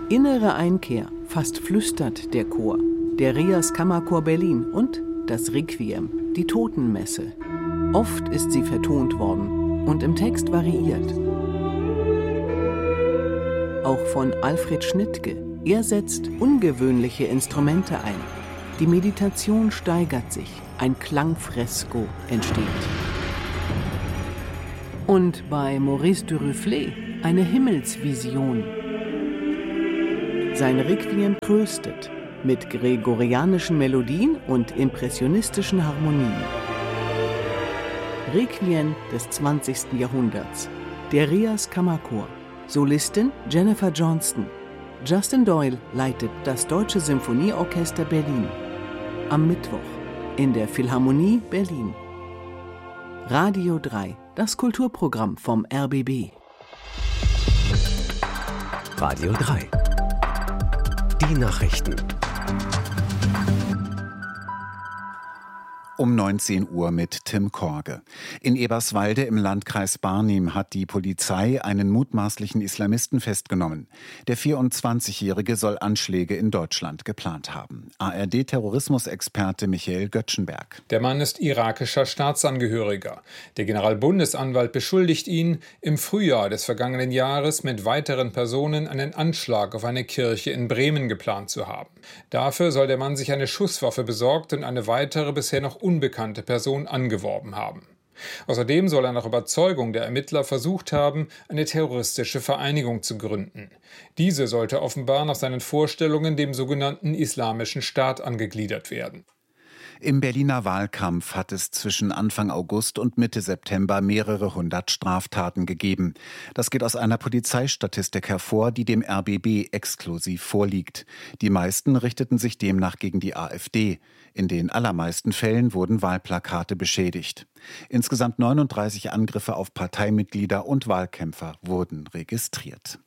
Innere Einkehr, fast flüstert der Chor, der Rias Kammerchor Berlin und das Requiem, die Totenmesse. Oft ist sie vertont worden und im Text variiert. Auch von Alfred Schnittke. Er setzt ungewöhnliche Instrumente ein. Die Meditation steigert sich, ein Klangfresko entsteht. Und bei Maurice Duruflé eine Himmelsvision. Sein Requiem tröstet mit gregorianischen Melodien und impressionistischen Harmonien. Requiem des 20. Jahrhunderts. Der Rias Kammerchor. Solistin Jennifer Johnston. Justin Doyle leitet das Deutsche Symphonieorchester Berlin. Am Mittwoch in der Philharmonie Berlin. Radio 3, das Kulturprogramm vom RBB. Radio 3. Die Nachrichten. Um 19 Uhr mit Tim Korge. In Eberswalde im Landkreis Barnim hat die Polizei einen mutmaßlichen Islamisten festgenommen. Der 24-Jährige soll Anschläge in Deutschland geplant haben. ARD-Terrorismusexperte Michael Göttschenberg. Der Mann ist irakischer Staatsangehöriger. Der Generalbundesanwalt beschuldigt ihn, im Frühjahr des vergangenen Jahres mit weiteren Personen einen Anschlag auf eine Kirche in Bremen geplant zu haben. Dafür soll der Mann sich eine Schusswaffe besorgt und eine weitere, bisher noch unbekannte Person angeworben haben. Außerdem soll er nach Überzeugung der Ermittler versucht haben, eine terroristische Vereinigung zu gründen. Diese sollte offenbar nach seinen Vorstellungen dem sogenannten Islamischen Staat angegliedert werden. Im Berliner Wahlkampf hat es zwischen Anfang August und Mitte September mehrere hundert Straftaten gegeben. Das geht aus einer Polizeistatistik hervor, die dem RBB exklusiv vorliegt. Die meisten richteten sich demnach gegen die AfD. In den allermeisten Fällen wurden Wahlplakate beschädigt. Insgesamt 39 Angriffe auf Parteimitglieder und Wahlkämpfer wurden registriert.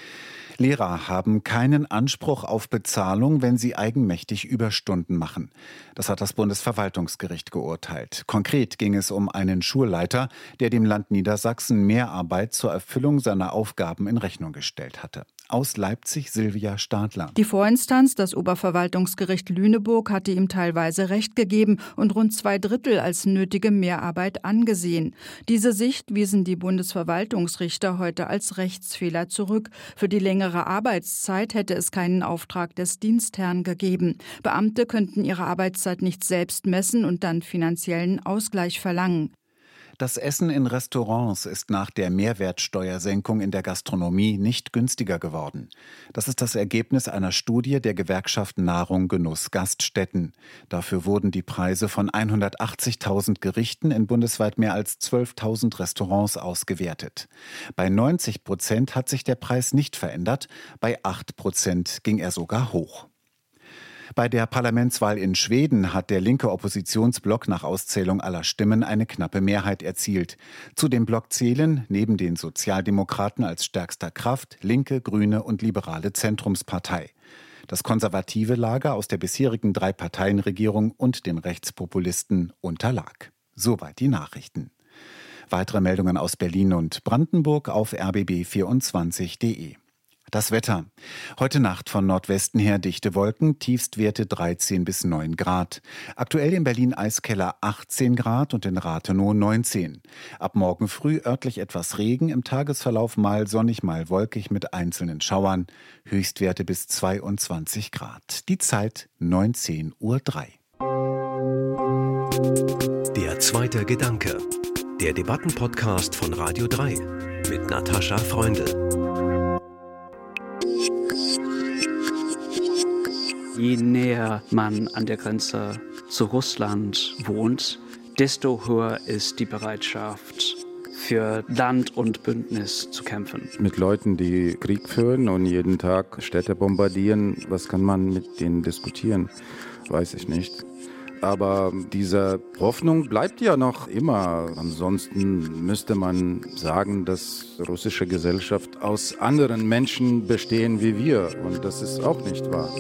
Lehrer haben keinen Anspruch auf Bezahlung, wenn sie eigenmächtig Überstunden machen. Das hat das Bundesverwaltungsgericht geurteilt. Konkret ging es um einen Schulleiter, der dem Land Niedersachsen Mehrarbeit zur Erfüllung seiner Aufgaben in Rechnung gestellt hatte. Aus Leipzig Silvia Stadler. Die Vorinstanz, das Oberverwaltungsgericht Lüneburg, hatte ihm teilweise Recht gegeben und rund 2/3 als nötige Mehrarbeit angesehen. Diese Sicht wiesen die Bundesverwaltungsrichter heute als Rechtsfehler zurück. Für die längere Arbeitszeit hätte es keinen Auftrag des Dienstherrn gegeben. Beamte könnten ihre Arbeitszeit nicht selbst messen und dann finanziellen Ausgleich verlangen. Das Essen in Restaurants ist nach der Mehrwertsteuersenkung in der Gastronomie nicht günstiger geworden. Das ist das Ergebnis einer Studie der Gewerkschaft Nahrung, Genuss, Gaststätten. Dafür wurden die Preise von 180.000 Gerichten in bundesweit mehr als 12.000 Restaurants ausgewertet. Bei 90% hat sich der Preis nicht verändert, bei 8% ging er sogar hoch. Bei der Parlamentswahl in Schweden hat der linke Oppositionsblock nach Auszählung aller Stimmen eine knappe Mehrheit erzielt. Zu dem Block zählen neben den Sozialdemokraten als stärkster Kraft Linke, Grüne und liberale Zentrumspartei. Das konservative Lager aus der bisherigen 3-Parteien-Regierung und dem Rechtspopulisten unterlag. Soweit die Nachrichten. Weitere Meldungen aus Berlin und Brandenburg auf rbb24.de. Das Wetter. Heute Nacht von Nordwesten her dichte Wolken, Tiefstwerte 13 bis 9 Grad. Aktuell in Berlin Eiskeller 18 Grad und in Rathenow 19. Ab morgen früh örtlich etwas Regen, im Tagesverlauf mal sonnig, mal wolkig mit einzelnen Schauern. Höchstwerte bis 22 Grad. Die Zeit 19:03 Uhr. Der zweite Gedanke. Der Debattenpodcast von Radio 3 mit Natascha Freundl. Je näher man an der Grenze zu Russland wohnt, desto höher ist die Bereitschaft, für Land und Bündnis zu kämpfen. Mit Leuten, die Krieg führen und jeden Tag Städte bombardieren, was kann man mit denen diskutieren? Weiß ich nicht. Aber diese Hoffnung bleibt ja noch immer. Ansonsten müsste man sagen, dass russische Gesellschaft aus anderen Menschen bestehen wie wir. Und das ist auch nicht wahr.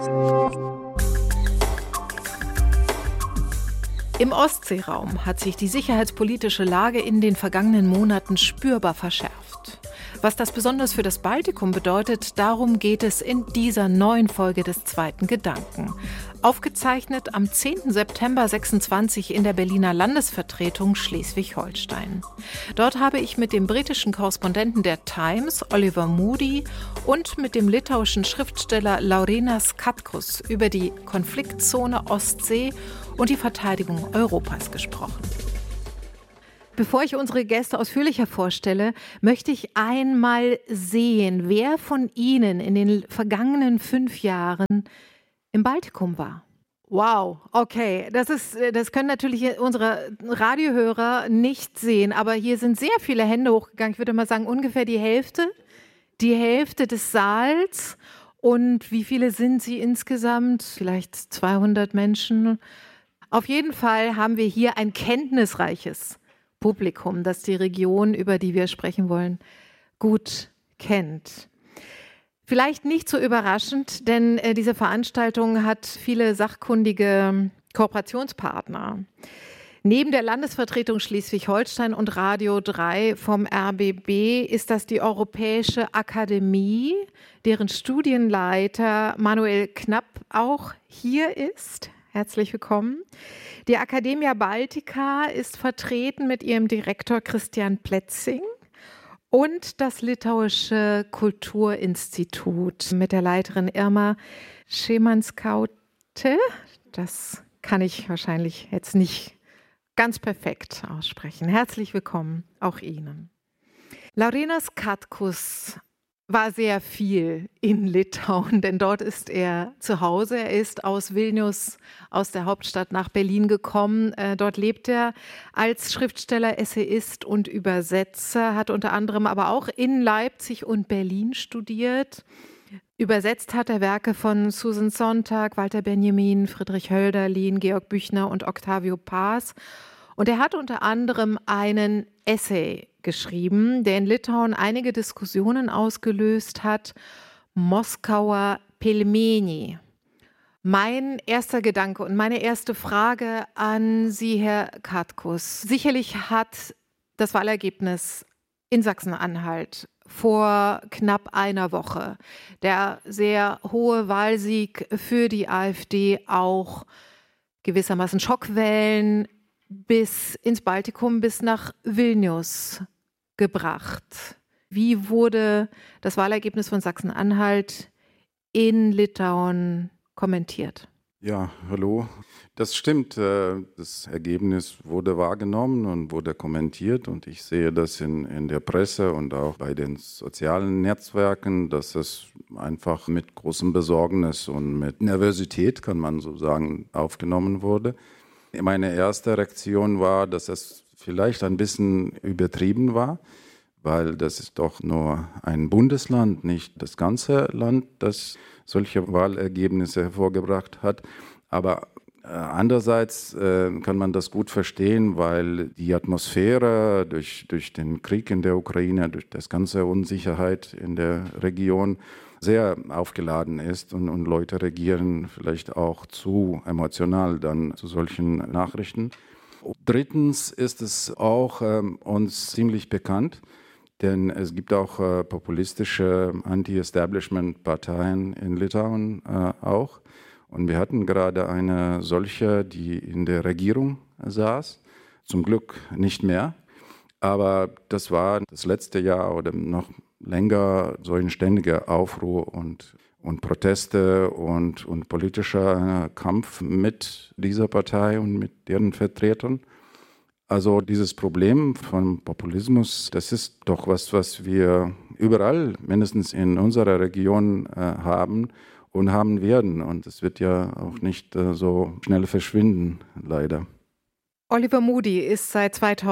Im Ostseeraum hat sich die sicherheitspolitische Lage in den vergangenen Monaten spürbar verschärft. Was das besonders für das Baltikum bedeutet, darum geht es in dieser neuen Folge des zweiten Gedanken. Aufgezeichnet am 10. September 26 in der Berliner Landesvertretung Schleswig-Holstein. Dort habe ich mit dem britischen Korrespondenten der Times, Oliver Moody, und mit dem litauischen Schriftsteller Laurynas Katkus über die Konfliktzone Ostsee und die Verteidigung Europas gesprochen. Bevor ich unsere Gäste ausführlicher vorstelle, möchte ich einmal sehen, wer von Ihnen in den vergangenen 5 Jahren im Baltikum war. Wow, okay, das können natürlich unsere Radiohörer nicht sehen, aber hier sind sehr viele Hände hochgegangen. Ich würde mal sagen, ungefähr die Hälfte des Saals. Und wie viele sind Sie insgesamt? Vielleicht 200 Menschen. Auf jeden Fall haben wir hier ein kenntnisreiches Publikum, das die Region, über die wir sprechen wollen, gut kennt. Vielleicht nicht so überraschend, denn diese Veranstaltung hat viele sachkundige Kooperationspartner. Neben der Landesvertretung Schleswig-Holstein und Radio 3 vom RBB ist das die Europäische Akademie, deren Studienleiter Manuel Knapp auch hier ist. Herzlich willkommen. Die Academia Baltica ist vertreten mit ihrem Direktor Christian Plätzing und das Litauische Kulturinstitut mit der Leiterin Irma Szymanskaute. Das kann ich wahrscheinlich jetzt nicht ganz perfekt aussprechen. Herzlich willkommen auch Ihnen. Laurynas Katkus war sehr viel in Litauen, denn dort ist er zu Hause. Er ist aus Vilnius, aus der Hauptstadt, nach Berlin gekommen. Dort lebt er als Schriftsteller, Essayist und Übersetzer, hat unter anderem aber auch in Leipzig und Berlin studiert. Übersetzt hat er Werke von Susan Sontag, Walter Benjamin, Friedrich Hölderlin, Georg Büchner und Octavio Paz. Und er hat unter anderem einen Essay geschrieben, der in Litauen einige Diskussionen ausgelöst hat. Moskauer Pelmeni. Mein erster Gedanke und meine erste Frage an Sie, Herr Katkus. Sicherlich hat das Wahlergebnis in Sachsen-Anhalt vor knapp einer Woche, der sehr hohe Wahlsieg für die AfD, auch gewissermaßen Schockwellen bis ins Baltikum, bis nach Vilnius gebracht. Wie wurde das Wahlergebnis von Sachsen-Anhalt in Litauen kommentiert? Ja, hallo. Das stimmt. Das Ergebnis wurde wahrgenommen und wurde kommentiert. Und ich sehe das in der Presse und auch bei den sozialen Netzwerken, dass es einfach mit großem Besorgnis und mit Nervosität, kann man so sagen, aufgenommen wurde. Meine erste Reaktion war, dass es vielleicht ein bisschen übertrieben war, weil das ist doch nur ein Bundesland, nicht das ganze Land, das solche Wahlergebnisse hervorgebracht hat. Aber andererseits kann man das gut verstehen, weil die Atmosphäre durch den Krieg in der Ukraine, durch das ganze Unsicherheit in der Region sehr aufgeladen ist und Leute reagieren vielleicht auch zu emotional dann zu solchen Nachrichten. Drittens ist es auch uns ziemlich bekannt, denn es gibt auch populistische Anti-Establishment-Parteien in Litauen auch. Und wir hatten gerade eine solche, die in der Regierung saß, zum Glück nicht mehr. Aber das war das letzte Jahr oder noch länger so ein ständiger Aufruhr und Proteste und politischer Kampf mit dieser Partei und mit deren Vertretern. Also dieses Problem von Populismus, das ist doch was wir überall, mindestens in unserer Region, haben und haben werden. Und es wird ja auch nicht so schnell verschwinden, leider. Oliver Moody ist seit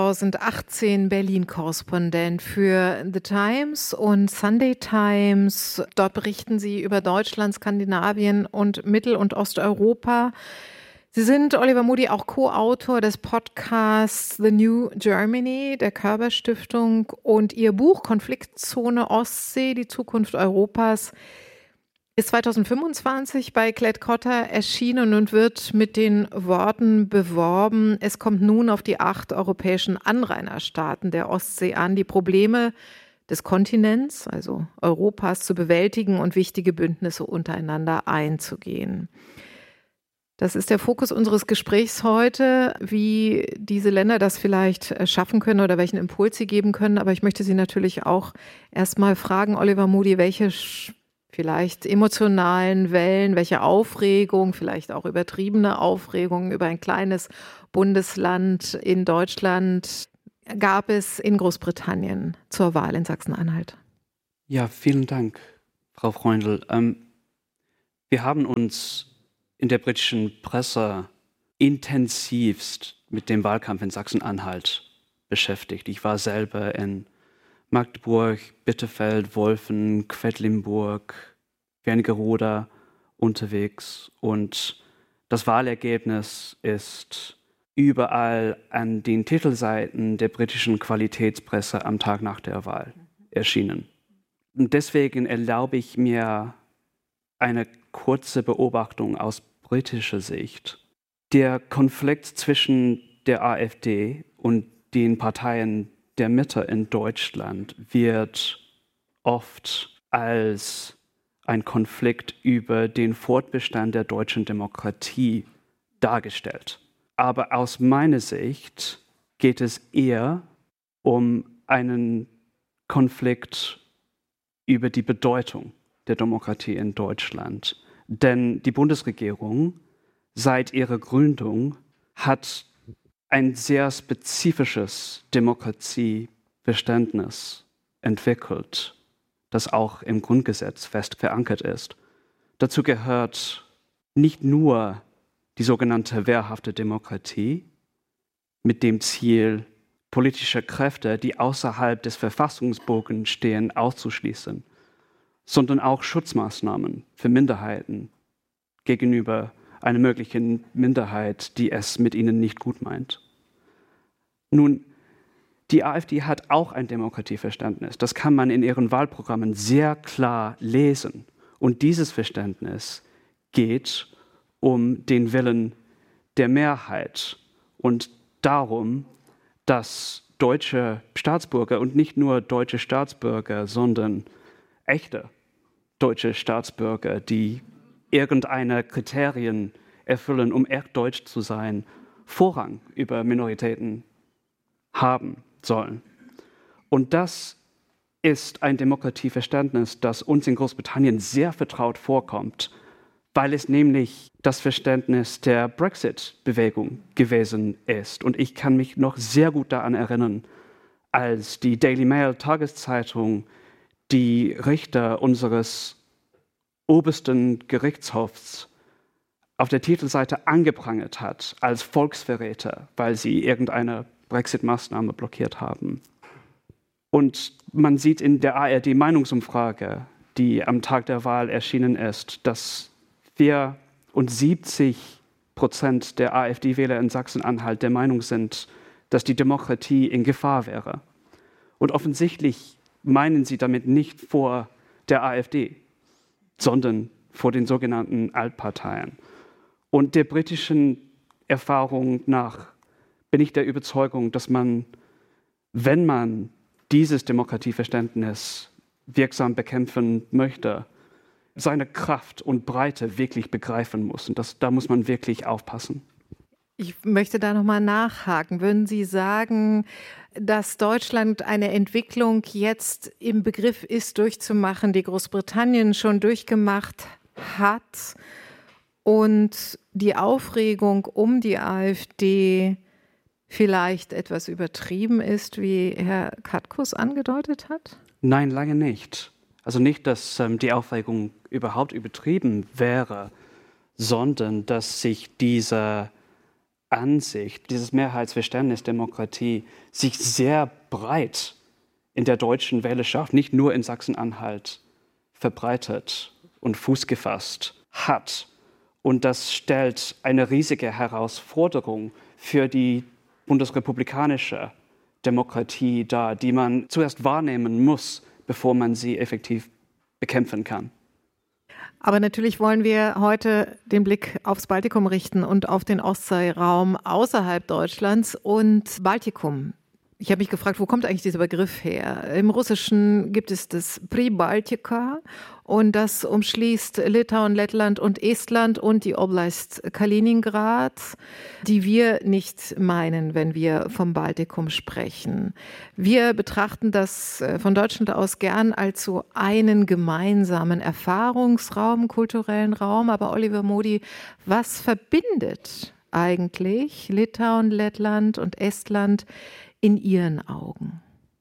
2018 Berlin-Korrespondent für The Times und Sunday Times. Dort berichten Sie über Deutschland, Skandinavien und Mittel- und Osteuropa. Sie sind, Oliver Moody, auch Co-Autor des Podcasts The New Germany der Körber Stiftung und Ihr Buch Konfliktzone Ostsee, die Zukunft Europas ist 2025 bei Klett-Cotta erschienen und wird mit den Worten beworben: Es kommt nun auf die 8 europäischen Anrainerstaaten der Ostsee an, die Probleme des Kontinents, also Europas, zu bewältigen und wichtige Bündnisse untereinander einzugehen. Das ist der Fokus unseres Gesprächs heute, wie diese Länder das vielleicht schaffen können oder welchen Impuls sie geben können. Aber ich möchte Sie natürlich auch erstmal fragen, Oliver Moody, welche vielleicht emotionalen Wellen, welche Aufregung, vielleicht auch übertriebene Aufregung über ein kleines Bundesland in Deutschland gab es in Großbritannien zur Wahl in Sachsen-Anhalt? Ja, vielen Dank, Frau Freundl. Wir haben uns in der britischen Presse intensivst mit dem Wahlkampf in Sachsen-Anhalt beschäftigt. Ich war selber in Magdeburg, Bitterfeld, Wolfen, Quedlinburg, Wernigerode unterwegs und das Wahlergebnis ist überall an den Titelseiten der britischen Qualitätspresse am Tag nach der Wahl erschienen. Und deswegen erlaube ich mir eine kurze Beobachtung aus britischer Sicht. Der Konflikt zwischen der AfD und den Parteien der Mitte in Deutschland wird oft als ein Konflikt über den Fortbestand der deutschen Demokratie dargestellt. Aber aus meiner Sicht geht es eher um einen Konflikt über die Bedeutung der Demokratie in Deutschland. Denn die Bundesregierung seit ihrer Gründung hat ein sehr spezifisches Demokratieverständnis entwickelt, das auch im Grundgesetz fest verankert ist. Dazu gehört nicht nur die sogenannte wehrhafte Demokratie mit dem Ziel, politische Kräfte, die außerhalb des Verfassungsbogens stehen, auszuschließen, sondern auch Schutzmaßnahmen für Minderheiten gegenüber einer möglichen Minderheit, die es mit ihnen nicht gut meint. Nun, die AfD hat auch ein Demokratieverständnis. Das kann man in ihren Wahlprogrammen sehr klar lesen. Und dieses Verständnis geht um den Willen der Mehrheit und darum, dass deutsche Staatsbürger und nicht nur deutsche Staatsbürger, sondern echte deutsche Staatsbürger, die irgendeine Kriterien erfüllen, um echt deutsch zu sein, Vorrang über Minoritäten haben sollen. Und das ist ein Demokratieverständnis, das uns in Großbritannien sehr vertraut vorkommt, weil es nämlich das Verständnis der Brexit-Bewegung gewesen ist. Und ich kann mich noch sehr gut daran erinnern, als die Daily Mail Tageszeitung die Richter unseres obersten Gerichtshofs auf der Titelseite angeprangert hat als Volksverräter, weil sie irgendeine Brexit-Maßnahme blockiert haben. Und man sieht in der ARD-Meinungsumfrage, die am Tag der Wahl erschienen ist, dass 74% der AfD-Wähler in Sachsen-Anhalt der Meinung sind, dass die Demokratie in Gefahr wäre. Und offensichtlich meinen sie damit nicht vor der AfD, sondern vor den sogenannten Altparteien. Und der britischen Erfahrung nach bin ich der Überzeugung, dass man, wenn man dieses Demokratieverständnis wirksam bekämpfen möchte, seine Kraft und Breite wirklich begreifen muss. Und da muss man wirklich aufpassen. Ich möchte da nochmal nachhaken. Würden Sie sagen, dass Deutschland eine Entwicklung jetzt im Begriff ist, durchzumachen, die Großbritannien schon durchgemacht hat und die Aufregung um die AfD vielleicht etwas übertrieben ist, wie Herr Katkus angedeutet hat? Nein, lange nicht. Also nicht, dass die Aufregung überhaupt übertrieben wäre, sondern dass sich diese Ansicht, dieses Mehrheitsverständnis Demokratie sich sehr breit in der deutschen Wählerschaft, nicht nur in Sachsen-Anhalt, verbreitet und Fuß gefasst hat. Und das stellt eine riesige Herausforderung für die bundesrepublikanische Demokratie dar, die man zuerst wahrnehmen muss, bevor man sie effektiv bekämpfen kann. Aber natürlich wollen wir heute den Blick aufs Baltikum richten und auf den Ostseeraum außerhalb Deutschlands und Baltikum. Ich habe mich gefragt, wo kommt eigentlich dieser Begriff her? Im Russischen gibt es das Pribaltika und das umschließt Litauen, Lettland und Estland und die Oblast Kaliningrad, die wir nicht meinen, wenn wir vom Baltikum sprechen. Wir betrachten das von Deutschland aus gern als so einen gemeinsamen Erfahrungsraum, kulturellen Raum. Aber Oliver Modi, was verbindet eigentlich Litauen, Lettland und Estland in Ihren Augen?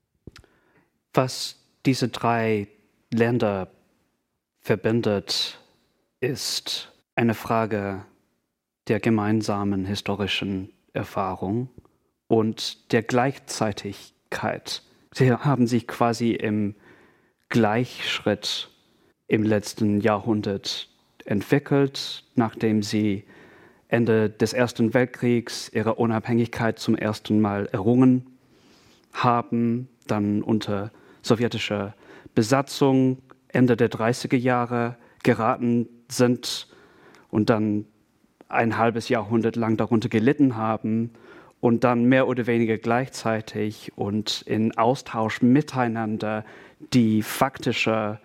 Was diese 3 Länder verbindet, ist eine Frage der gemeinsamen historischen Erfahrung und der Gleichzeitigkeit. Sie haben sich quasi im Gleichschritt im letzten Jahrhundert entwickelt, nachdem sie Ende des Ersten Weltkriegs ihre Unabhängigkeit zum ersten Mal errungen haben, dann unter sowjetischer Besatzung Ende der 30er Jahre geraten sind und dann ein halbes Jahrhundert lang darunter gelitten haben und dann mehr oder weniger gleichzeitig und in Austausch miteinander die faktische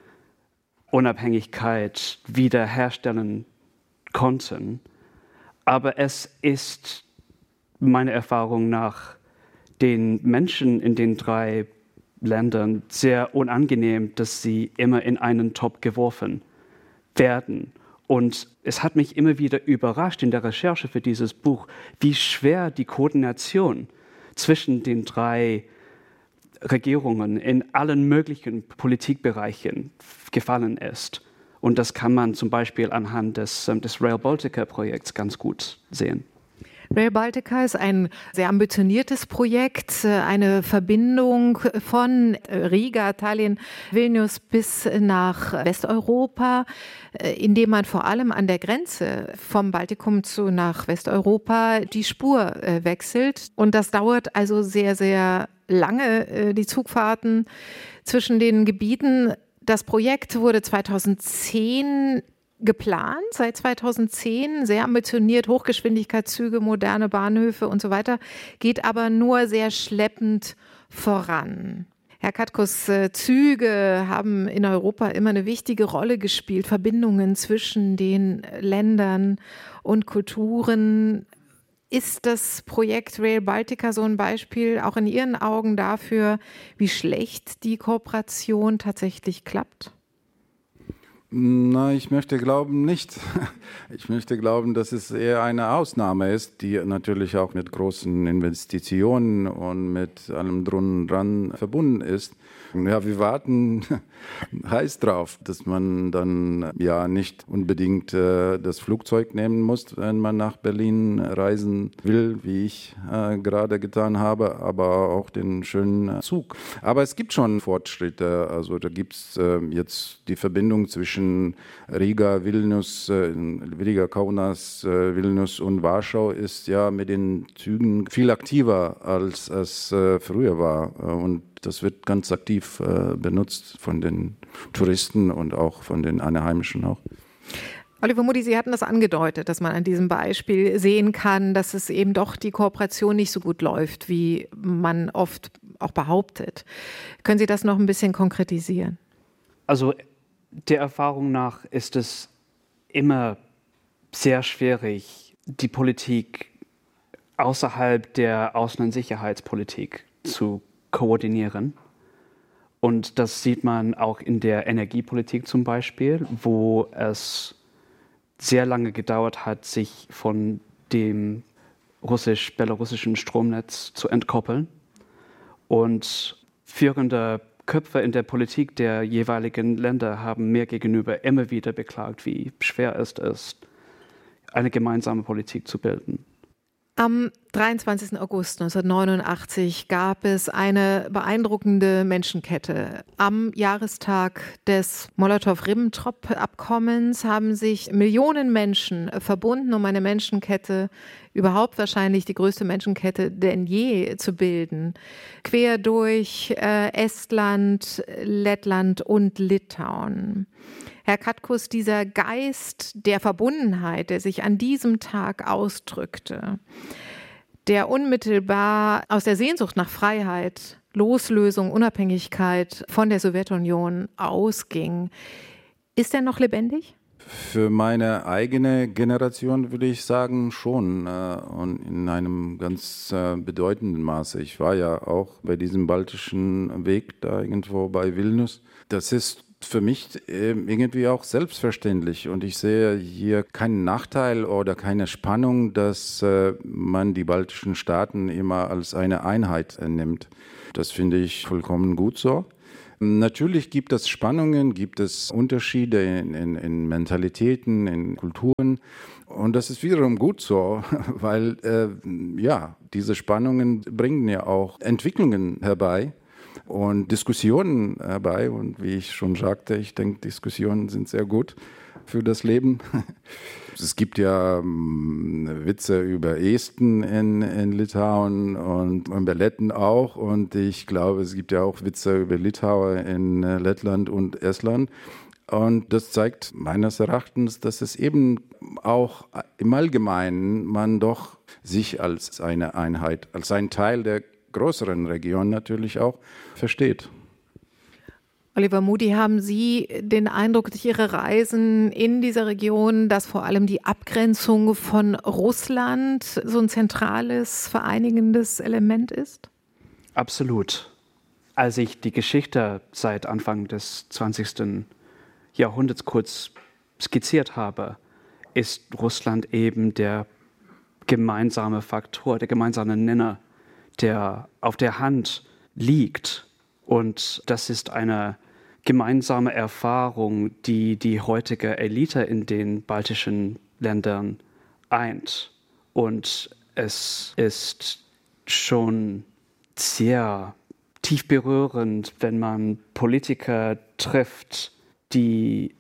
Unabhängigkeit wiederherstellen konnten. Aber es ist meiner Erfahrung nach den Menschen in den 3 Ländern sehr unangenehm, dass sie immer in einen Topf geworfen werden. Und es hat mich immer wieder überrascht in der Recherche für dieses Buch, wie schwer die Koordination zwischen den 3 Regierungen in allen möglichen Politikbereichen gefallen ist. Und das kann man zum Beispiel anhand des Rail Baltica-Projekts ganz gut sehen. Rail Baltica ist ein sehr ambitioniertes Projekt, eine Verbindung von Riga, Tallinn, Vilnius bis nach Westeuropa, indem man vor allem an der Grenze vom Baltikum nach Westeuropa die Spur wechselt. Und das dauert also sehr, sehr lange, die Zugfahrten zwischen den Gebieten. Das Projekt wurde 2010 geplant, seit 2010, sehr ambitioniert, Hochgeschwindigkeitszüge, moderne Bahnhöfe und so weiter, geht aber nur sehr schleppend voran. Herr Katkus, Züge haben in Europa immer eine wichtige Rolle gespielt, Verbindungen zwischen den Ländern und Kulturen. Ist das Projekt Rail Baltica so ein Beispiel auch in Ihren Augen dafür, wie schlecht die Kooperation tatsächlich klappt? Na, ich möchte glauben nicht. Ich möchte glauben, dass es eher eine Ausnahme ist, die natürlich auch mit großen Investitionen und mit allem drum und dran verbunden ist. Ja, wir warten heiß drauf, dass man dann ja nicht unbedingt das Flugzeug nehmen muss, wenn man nach Berlin reisen will, wie ich gerade getan habe, aber auch den schönen Zug. Aber es gibt schon Fortschritte. Also da gibt es jetzt die Verbindung zwischen Riga, Vilnius, Riga, Kaunas, Vilnius und Warschau ist ja mit den Zügen viel aktiver, als es früher war. Und das wird ganz aktiv benutzt von den Touristen und auch von den Einheimischen auch. Oliver Modi, Sie hatten das angedeutet, dass man an diesem Beispiel sehen kann, dass es eben doch die Kooperation nicht so gut läuft, wie man oft auch behauptet. Können Sie das noch ein bisschen konkretisieren? Also der Erfahrung nach ist es immer sehr schwierig, die Politik außerhalb der Außen- und Sicherheitspolitik zu koordinieren. Und das sieht man auch in der Energiepolitik zum Beispiel, wo es sehr lange gedauert hat, sich von dem russisch-belarussischen Stromnetz zu entkoppeln. Und führende Köpfe in der Politik der jeweiligen Länder haben mir gegenüber immer wieder beklagt, wie schwer es ist, eine gemeinsame Politik zu bilden. Am 23. August 1989 gab es eine beeindruckende Menschenkette. Am Jahrestag des Molotow-Ribbentrop-Abkommens haben sich Millionen Menschen verbunden, um eine Menschenkette, überhaupt wahrscheinlich die größte Menschenkette denn je zu bilden, quer durch Estland, Lettland und Litauen. Herr Katkus, dieser Geist der Verbundenheit, der sich an diesem Tag ausdrückte, der unmittelbar aus der Sehnsucht nach Freiheit, Loslösung, Unabhängigkeit von der Sowjetunion ausging. Ist er noch lebendig? Für meine eigene Generation würde ich sagen schon und in einem ganz bedeutenden Maße. Ich war ja auch bei diesem baltischen Weg da irgendwo bei Vilnius. Das ist für mich irgendwie auch selbstverständlich und ich sehe hier keinen Nachteil oder keine Spannung, dass man die baltischen Staaten immer als eine Einheit nimmt. Das finde ich vollkommen gut so. Natürlich gibt es Spannungen, gibt es Unterschiede in Mentalitäten, in Kulturen. Und das ist wiederum gut so, weil diese Spannungen bringen ja auch Entwicklungen herbei und Diskussionen herbei. Und wie ich schon sagte, ich denke, Diskussionen sind sehr gut für das Leben. Es gibt ja Witze über Esten in Litauen und über Letten auch. Und ich glaube, es gibt ja auch Witze über Litauer in Lettland und Estland. Und das zeigt meines Erachtens, dass es eben auch im Allgemeinen man doch sich als eine Einheit, als ein Teil der größeren Region natürlich auch versteht. Oliver Moody, haben Sie den Eindruck durch Ihre Reisen in dieser Region, dass vor allem die Abgrenzung von Russland so ein zentrales, vereinigendes Element ist? Absolut. Als ich die Geschichte seit Anfang des 20. Jahrhunderts kurz skizziert habe, ist Russland eben der gemeinsame Faktor, der gemeinsame Nenner, der auf der Hand liegt. Und das ist eine gemeinsame Erfahrung, die die heutige Elite in den baltischen Ländern eint. Und es ist schon sehr tief berührend, wenn man Politiker trifft, die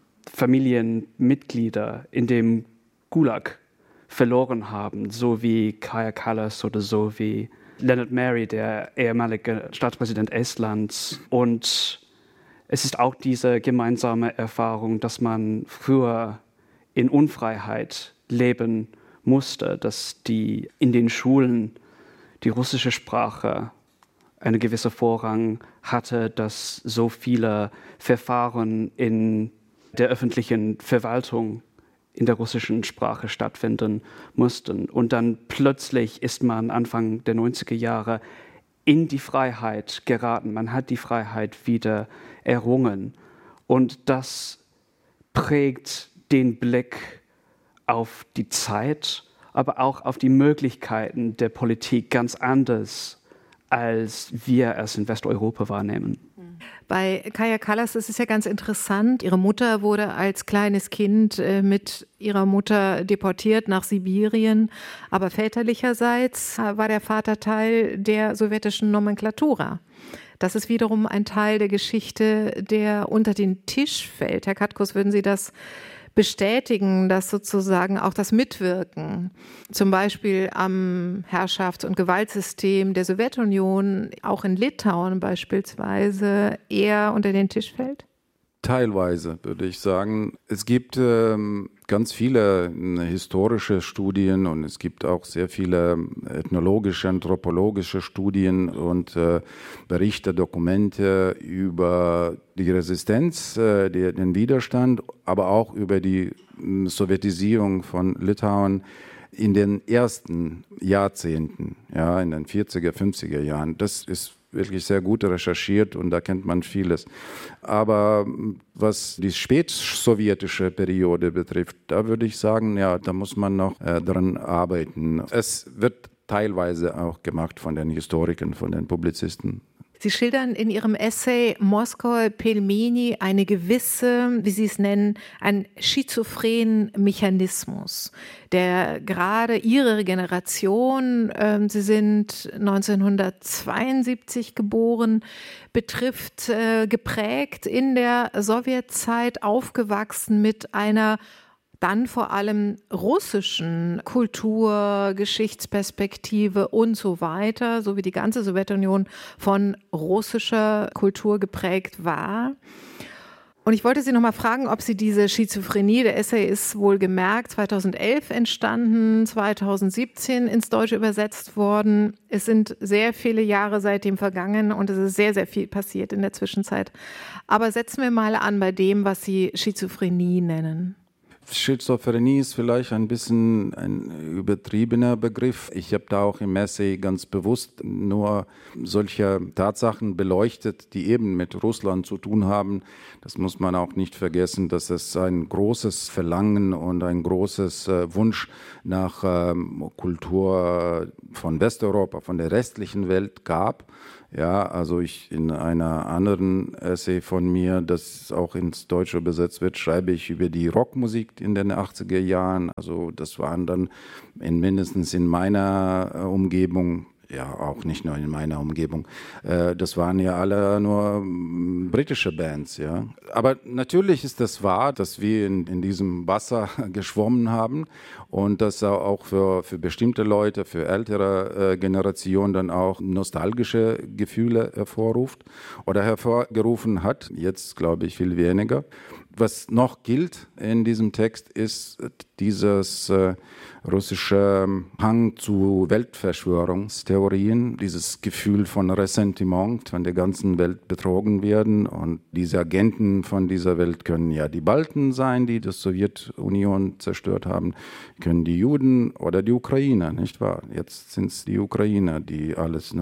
Familienmitglieder in dem Gulag verloren haben, so wie Kaja Kallas oder so wie Lennart Meri, der ehemalige Staatspräsident Estlands. Und es ist auch diese gemeinsame Erfahrung, dass man früher in Unfreiheit leben musste, dass in den Schulen die russische Sprache einen gewissen Vorrang hatte, dass so viele Verfahren in der öffentlichen Verwaltung in der russischen Sprache stattfinden mussten. Und dann plötzlich ist man Anfang der 90er Jahre in die Freiheit geraten. Man hat die Freiheit wieder errungen. Und das prägt den Blick auf die Zeit, aber auch auf die Möglichkeiten der Politik ganz anders, als wir es in Westeuropa wahrnehmen. Bei Kaja Kallas ist es ja ganz interessant. Ihre Mutter wurde als kleines Kind mit ihrer Mutter deportiert nach Sibirien. Aber väterlicherseits war der Vater Teil der sowjetischen Nomenklatura. Das ist wiederum ein Teil der Geschichte, der unter den Tisch fällt. Herr Katkus, würden Sie das bestätigen, dass sozusagen auch das Mitwirken, zum Beispiel am Herrschafts- und Gewaltsystem der Sowjetunion, auch in Litauen beispielsweise, eher unter den Tisch fällt? Teilweise, würde ich sagen. Es gibt ganz viele historische Studien und es gibt auch sehr viele ethnologische, anthropologische Studien und Berichte, Dokumente über die Resistenz, den Widerstand, aber auch über die Sowjetisierung von Litauen in den ersten Jahrzehnten, ja, in den 40er, 50er Jahren. Das ist wirklich sehr gut recherchiert und da kennt man vieles. Aber was die spätsowjetische Periode betrifft, da würde ich sagen, ja, da muss man noch dran arbeiten. Es wird teilweise auch gemacht von den Historikern, von den Publizisten. Sie schildern in Ihrem Essay Moskauer Pelmeni eine gewisse, wie Sie es nennen, einen schizophrenen Mechanismus, der gerade Ihre Generation, Sie sind 1972 geboren, betrifft, geprägt in der Sowjetzeit, aufgewachsen mit einer dann vor allem russischen Kultur, Geschichtsperspektive und so weiter, so wie die ganze Sowjetunion von russischer Kultur geprägt war. Und ich wollte Sie noch mal fragen, ob Sie diese Schizophrenie, der Essay ist wohlgemerkt 2011 entstanden, 2017 ins Deutsche übersetzt worden. Es sind sehr viele Jahre seitdem vergangen und es ist sehr, sehr viel passiert in der Zwischenzeit. Aber setzen wir mal an bei dem, was Sie Schizophrenie nennen. Schizophrenie ist vielleicht ein bisschen ein übertriebener Begriff. Ich habe da auch im Essay ganz bewusst nur solche Tatsachen beleuchtet, die eben mit Russland zu tun haben. Das muss man auch nicht vergessen, dass es ein großes Verlangen und ein großes Wunsch nach Kultur von Westeuropa, von der restlichen Welt gab. Ja, also ich in einer anderen Essay von mir, das auch ins Deutsche übersetzt wird, schreibe ich über die Rockmusik in den 80er Jahren. Also das waren dann mindestens in meiner Umgebung, ja auch nicht nur in meiner Umgebung, das waren ja alle nur britische Bands. Ja. Aber natürlich ist das wahr, dass wir in diesem Wasser geschwommen haben und das auch für bestimmte Leute, für ältere Generationen dann auch nostalgische Gefühle hervorruft oder hervorgerufen hat. Jetzt glaube ich viel weniger. Was noch gilt in diesem Text ist dieses russische Hang zu Weltverschwörungstheorien, dieses Gefühl von Ressentiment, von der ganzen Welt betrogen werden. Und diese Agenten von dieser Welt können ja die Balten sein, die Sowjetunion zerstört haben, können die Juden oder die Ukrainer, nicht wahr? Jetzt sind es die Ukrainer, die alles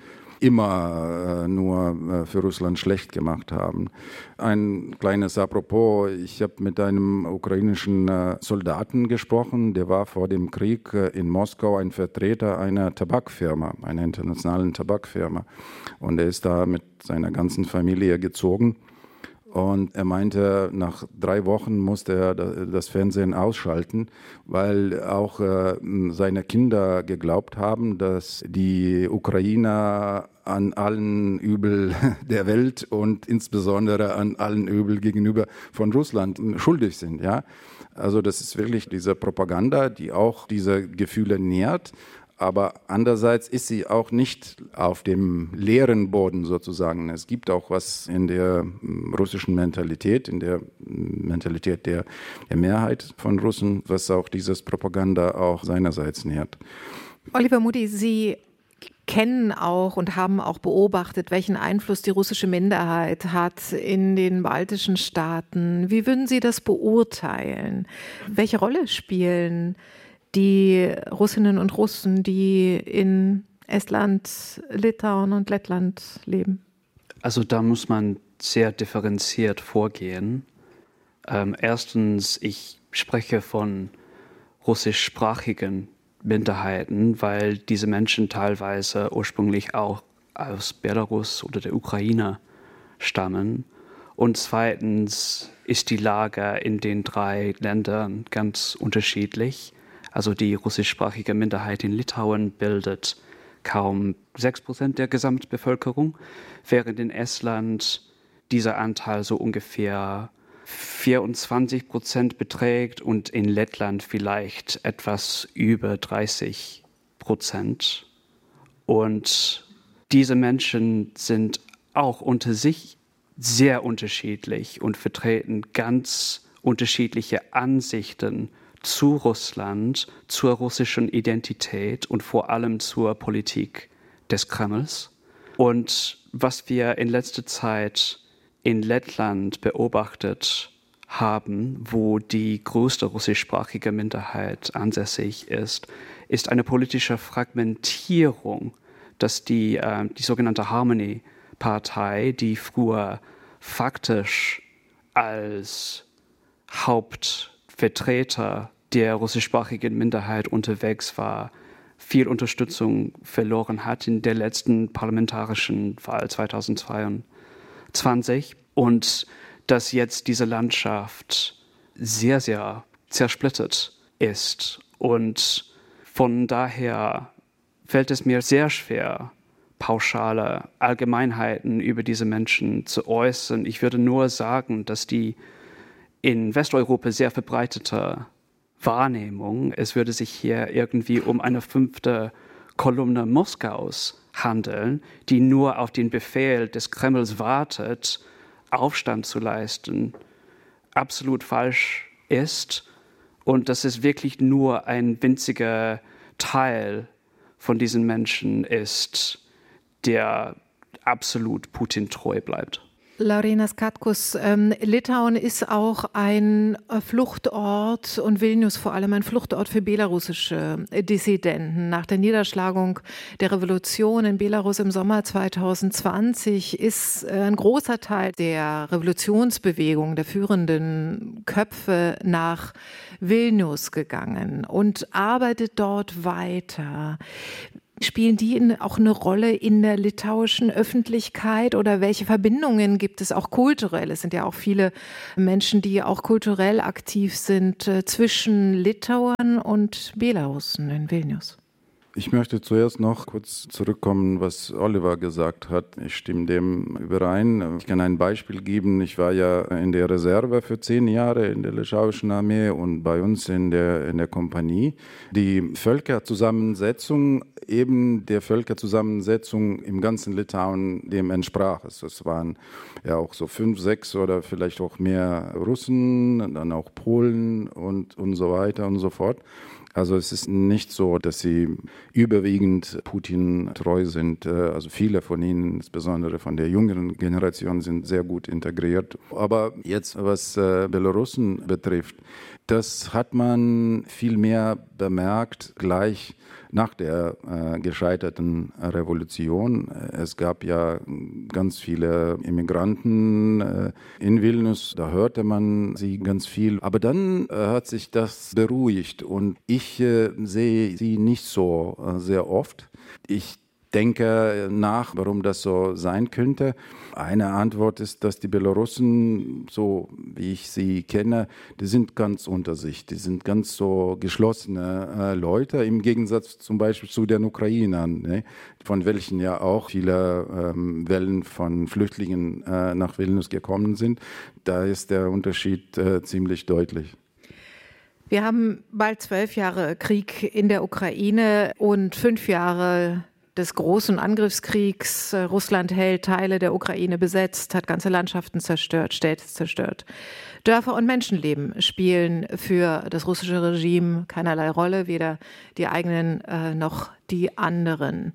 immer nur für Russland schlecht gemacht haben. Ein kleines Apropos, ich habe mit einem ukrainischen Soldaten gesprochen, der war vor dem Krieg in Moskau ein Vertreter einer Tabakfirma, einer internationalen Tabakfirma. Und er ist da mit seiner ganzen Familie gezogen. Und er meinte, nach 3 Wochen musste er das Fernsehen ausschalten, weil auch seine Kinder geglaubt haben, dass die Ukrainer an allen Übel der Welt und insbesondere an allen Übel gegenüber von Russland schuldig sind. Ja? Also das ist wirklich diese Propaganda, die auch diese Gefühle nährt. Aber andererseits ist sie auch nicht auf dem leeren Boden sozusagen. Es gibt auch was in der russischen Mentalität, in der Mentalität der Mehrheit von Russen, was auch dieses Propaganda auch seinerseits nährt. Oliver Moody, Sie kennen auch und haben auch beobachtet, welchen Einfluss die russische Minderheit hat in den baltischen Staaten. Wie würden Sie das beurteilen? Welche Rolle spielen die Russinnen und Russen, die in Estland, Litauen und Lettland leben? Also da muss man sehr differenziert vorgehen. Erstens, ich spreche von russischsprachigen Minderheiten, weil diese Menschen teilweise ursprünglich auch aus Belarus oder der Ukraine stammen. Und zweitens ist die Lage in den 3 Ländern ganz unterschiedlich. Also die russischsprachige Minderheit in Litauen bildet kaum 6% der Gesamtbevölkerung, während in Estland dieser Anteil so ungefähr 24% beträgt und in Lettland vielleicht etwas über 30%. Und diese Menschen sind auch unter sich sehr unterschiedlich und vertreten ganz unterschiedliche Ansichten zu Russland, zur russischen Identität und vor allem zur Politik des Kremls. Und was wir in letzter Zeit in Lettland beobachtet haben, wo die größte russischsprachige Minderheit ansässig ist, ist eine politische Fragmentierung, dass die sogenannte Harmony-Partei, die früher faktisch als Hauptvertreter der russischsprachigen Minderheit unterwegs war, viel Unterstützung verloren hat in der letzten parlamentarischen Wahl 2022 und dass jetzt diese Landschaft sehr, sehr zersplittert ist. Und von daher fällt es mir sehr schwer, pauschale Allgemeinheiten über diese Menschen zu äußern. Ich würde nur sagen, dass die in Westeuropa sehr verbreitete Wahrnehmung, es würde sich hier irgendwie um eine 5. Kolumne Moskaus handeln, die nur auf den Befehl des Kremls wartet, Aufstand zu leisten, absolut falsch ist und dass es wirklich nur ein winziger Teil von diesen Menschen ist, der absolut Putin treu bleibt. Laurynas Katkus, Litauen ist auch ein Fluchtort und Vilnius vor allem ein Fluchtort für belarussische Dissidenten. Nach der Niederschlagung der Revolution in Belarus im Sommer 2020 ist ein großer Teil der Revolutionsbewegung, der führenden Köpfe nach Vilnius gegangen und arbeitet dort weiter. Spielen die auch eine Rolle in der litauischen Öffentlichkeit oder welche Verbindungen gibt es auch kulturell? Es sind ja auch viele Menschen, die auch kulturell aktiv sind zwischen Litauern und Belarussen in Vilnius. Ich möchte zuerst noch kurz zurückkommen, was Oliver gesagt hat. Ich stimme dem überein. Ich kann ein Beispiel geben. Ich war ja in der Reserve für 10 Jahre in der litauischen Armee und bei uns in der Kompanie. Die Völkerzusammensetzung, eben der Völkerzusammensetzung im ganzen Litauen, dem entsprach es. Es waren ja auch so 5, 6 oder vielleicht auch mehr Russen, dann auch Polen und so weiter und so fort. Also es ist nicht so, dass sie überwiegend Putin treu sind. Also viele von ihnen, insbesondere von der jüngeren Generation, sind sehr gut integriert. Aber jetzt, was Belarussen betrifft, das hat man viel mehr bemerkt gleich nach der gescheiterten Revolution. Es gab ja ganz viele Immigranten in Vilnius, da hörte man sie ganz viel. Aber dann hat sich das beruhigt und ich sehe sie nicht so sehr oft. Ich denke nach, warum das so sein könnte. Eine Antwort ist, dass die Belarussen, so wie ich sie kenne, die sind ganz unter sich. Die sind ganz so geschlossene Leute, im Gegensatz zum Beispiel zu den Ukrainern, ne, von welchen ja auch viele Wellen von Flüchtlingen nach Vilnius gekommen sind. Da ist der Unterschied ziemlich deutlich. Wir haben bald 12 Jahre Krieg in der Ukraine und 5 Jahre des großen Angriffskriegs. Russland hält Teile der Ukraine besetzt, hat ganze Landschaften zerstört, Städte zerstört. Dörfer und Menschenleben spielen für das russische Regime keinerlei Rolle, weder die eigenen noch die anderen.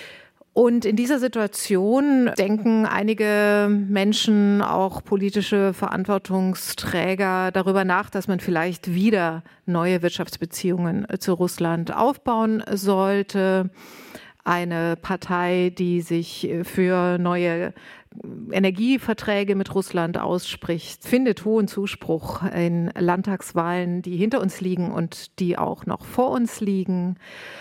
Und in dieser Situation denken einige Menschen, auch politische Verantwortungsträger, darüber nach, dass man vielleicht wieder neue Wirtschaftsbeziehungen zu Russland aufbauen sollte. Eine Partei, die sich für neue Energieverträge mit Russland ausspricht, findet hohen Zuspruch in Landtagswahlen, die hinter uns liegen und die auch noch vor uns liegen.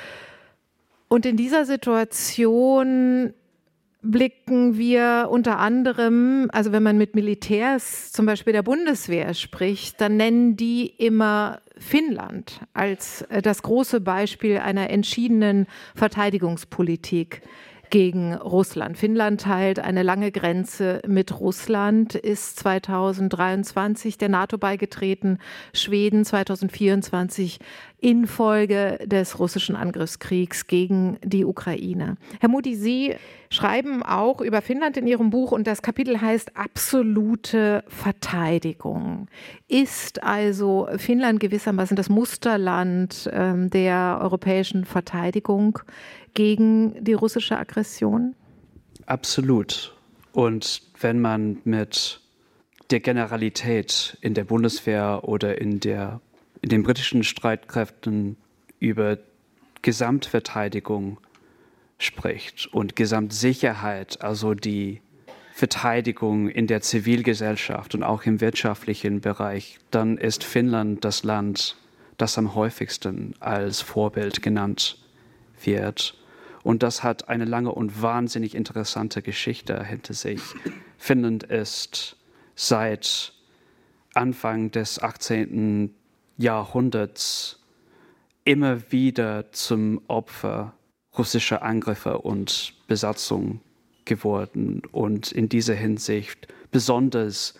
Und in dieser Situation blicken wir unter anderem, also wenn man mit Militärs, zum Beispiel der Bundeswehr spricht, dann nennen die immer Finnland als das große Beispiel einer entschiedenen Verteidigungspolitik gegen Russland. Finnland teilt eine lange Grenze mit Russland, ist 2023 der NATO beigetreten, Schweden 2024 infolge des russischen Angriffskriegs gegen die Ukraine. Herr Moody, Sie schreiben auch über Finnland in Ihrem Buch und das Kapitel heißt absolute Verteidigung. Ist also Finnland gewissermaßen das Musterland der europäischen Verteidigung gegen die russische Aggression? Absolut. Und wenn man mit der Generalität in der Bundeswehr oder in den britischen Streitkräften über Gesamtverteidigung spricht und Gesamtsicherheit, also die Verteidigung in der Zivilgesellschaft und auch im wirtschaftlichen Bereich, dann ist Finnland das Land, das am häufigsten als Vorbild genannt wird. Und das hat eine lange und wahnsinnig interessante Geschichte hinter sich. Finnland ist seit Anfang des 18. Jahrhunderts immer wieder zum Opfer russischer Angriffe und Besatzung geworden. Und in dieser Hinsicht besonders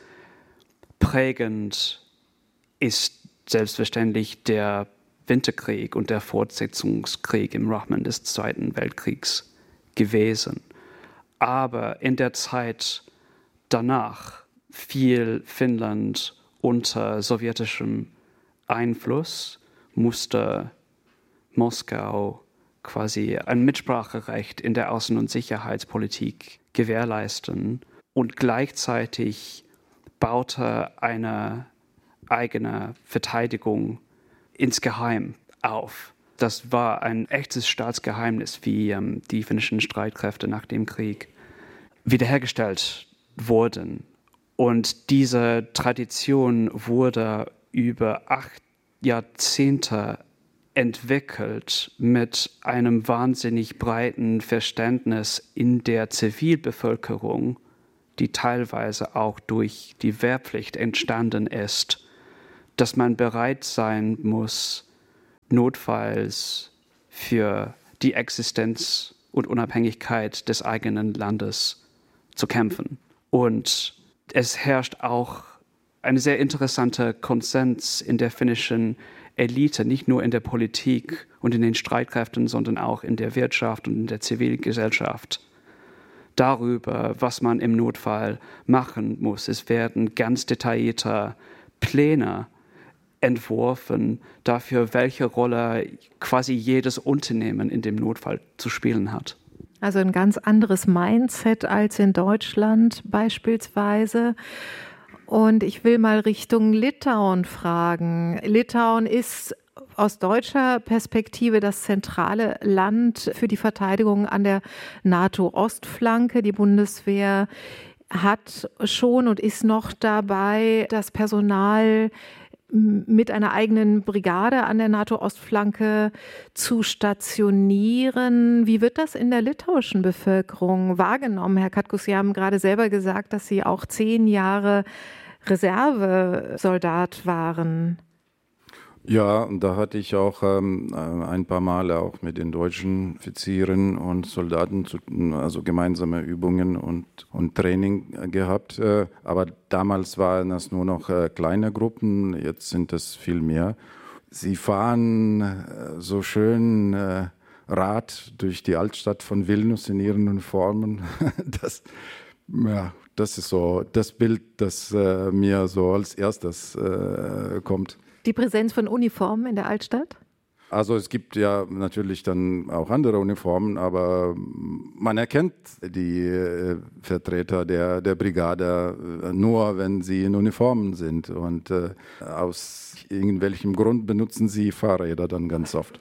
prägend ist selbstverständlich der Winterkrieg und der Fortsetzungskrieg im Rahmen des Zweiten Weltkriegs gewesen. Aber in der Zeit danach fiel Finnland unter sowjetischem Einfluss, musste Moskau quasi ein Mitspracherecht in der Außen- und Sicherheitspolitik gewährleisten und gleichzeitig baute eine eigene Verteidigung insgeheim auf. Das war ein echtes Staatsgeheimnis, wie die finnischen Streitkräfte nach dem Krieg wiederhergestellt wurden. Und diese Tradition wurde über 8 Jahrzehnte entwickelt mit einem wahnsinnig breiten Verständnis in der Zivilbevölkerung, die teilweise auch durch die Wehrpflicht entstanden ist, dass man bereit sein muss, notfalls für die Existenz und Unabhängigkeit des eigenen Landes zu kämpfen. Und es herrscht auch ein sehr interessanter Konsens in der finnischen Elite, nicht nur in der Politik und in den Streitkräften, sondern auch in der Wirtschaft und in der Zivilgesellschaft darüber, was man im Notfall machen muss. Es werden ganz detaillierte Pläne entworfen dafür, welche Rolle quasi jedes Unternehmen in dem Notfall zu spielen hat. Also ein ganz anderes Mindset als in Deutschland beispielsweise. Und ich will mal Richtung Litauen fragen. Litauen ist aus deutscher Perspektive das zentrale Land für die Verteidigung an der NATO-Ostflanke. Die Bundeswehr hat schon und ist noch dabei, das Personal mit einer eigenen Brigade an der NATO-Ostflanke zu stationieren. Wie wird das in der litauischen Bevölkerung wahrgenommen? Herr Katkus, Sie haben gerade selber gesagt, dass Sie auch 10 Jahre Reservesoldat waren. Ja, und da hatte ich auch ein paar Male auch mit den deutschen Offizieren und Soldaten also gemeinsame Übungen und Training gehabt. Aber damals waren das nur noch kleine Gruppen, jetzt sind es viel mehr. Sie fahren so schön Rad durch die Altstadt von Vilnius in ihren Uniformen. Das ist so das Bild, das mir so als erstes kommt. Die Präsenz von Uniformen in der Altstadt? Also es gibt ja natürlich dann auch andere Uniformen, aber man erkennt die Vertreter der Brigade nur, wenn sie in Uniformen sind. Und aus irgendwelchem Grund benutzen sie Fahrräder dann ganz oft.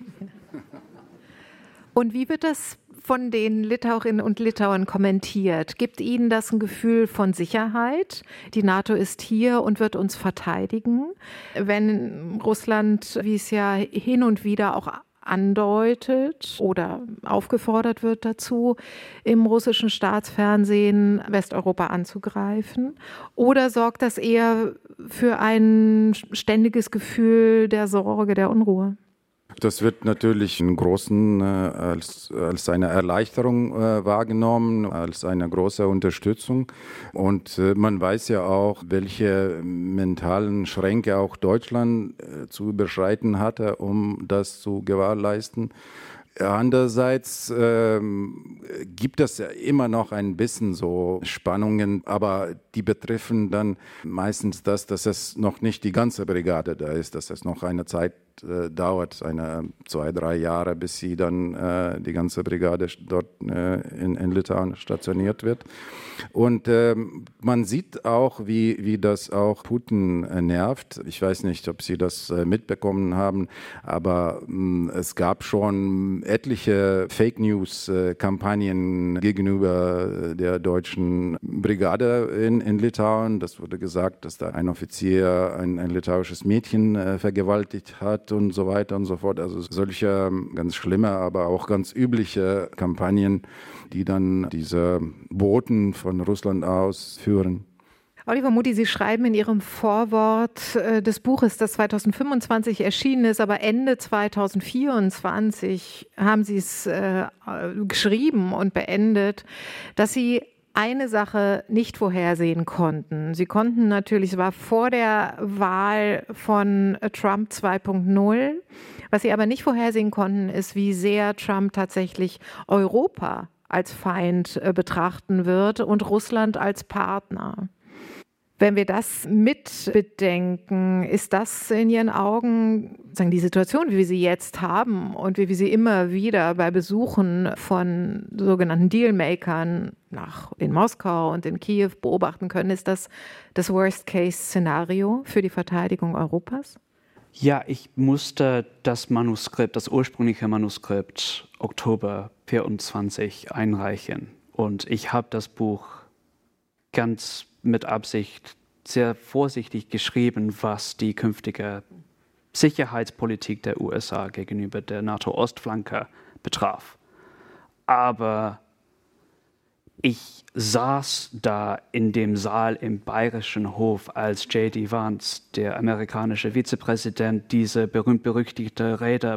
Und wie wird das von den Litauerinnen und Litauern kommentiert? Gibt Ihnen das ein Gefühl von Sicherheit? Die NATO ist hier und wird uns verteidigen. Wenn Russland, wie es ja hin und wieder auch andeutet oder aufgefordert wird dazu, im russischen Staatsfernsehen Westeuropa anzugreifen? Oder sorgt das eher für ein ständiges Gefühl der Sorge, der Unruhe? Das wird natürlich im Großen als eine Erleichterung wahrgenommen, als eine große Unterstützung. Und man weiß ja auch, welche mentalen Schränke auch Deutschland zu überschreiten hatte, um das zu gewährleisten. Andererseits gibt es ja immer noch ein bisschen so Spannungen, aber die betreffen dann meistens das, dass es noch nicht die ganze Brigade da ist, dass es noch eine Zeit dauert, 2-3 Jahre, bis sie dann die ganze Brigade dort in Litauen stationiert wird. Und man sieht auch, wie das auch Putin nervt. Ich weiß nicht, ob Sie das mitbekommen haben, aber es gab schon etliche Fake-News-Kampagnen gegenüber der deutschen Brigade in Litauen. Das wurde gesagt, dass da ein Offizier ein litauisches Mädchen vergewaltigt hat und so weiter und so fort. Also solche ganz schlimme, aber auch ganz übliche Kampagnen, die dann diese Boten von Russland aus führen. Oliver Muti, Sie schreiben in Ihrem Vorwort des Buches, das 2025 erschienen ist, aber Ende 2024 haben Sie es geschrieben und beendet, dass Sie eine Sache nicht vorhersehen konnten. Sie konnten natürlich, es war vor der Wahl von Trump 2.0, was Sie aber nicht vorhersehen konnten, ist, wie sehr Trump tatsächlich Europa als Feind betrachten wird und Russland als Partner. Wenn wir das mitbedenken, ist das in Ihren Augen die Situation, wie wir sie jetzt haben und wie wir sie immer wieder bei Besuchen von sogenannten Dealmakern in Moskau und in Kiew beobachten können, ist das das Worst-Case-Szenario für die Verteidigung Europas? Ja, ich musste das ursprüngliche Manuskript Oktober 24 einreichen. Und ich habe das Buch ganz mit Absicht sehr vorsichtig geschrieben, was die künftige Sicherheitspolitik der USA gegenüber der NATO-Ostflanke betraf. Aber ich saß da in dem Saal im Bayerischen Hof, als J.D. Vance, der amerikanische Vizepräsident, diese berühmt-berüchtigte Rede